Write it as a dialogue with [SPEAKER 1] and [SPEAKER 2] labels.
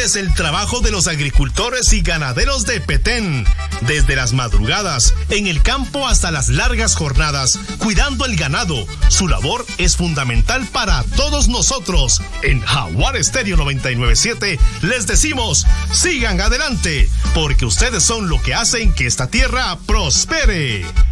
[SPEAKER 1] ustedes el trabajo de los agricultores y ganaderos de Petén. Desde las madrugadas, en el campo hasta las largas jornadas, cuidando el ganado. Su labor es fundamental para todos nosotros. En Jaguar Estéreo 99.7 les decimos, sigan adelante, porque ustedes son lo que hacen que esta tierra prospere.